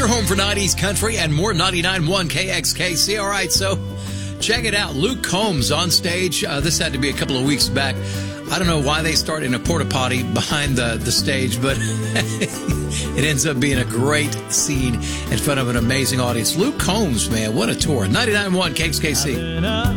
your home for 90s country and more. 99.1 KXKC. All right, so check it out. Luke Combs on stage. This had to be a couple of weeks back. I don't know why they started in a porta potty behind the stage, but it ends up being a great scene in front of an amazing audience. Luke Combs, man, what a tour. 99.1 KXKC.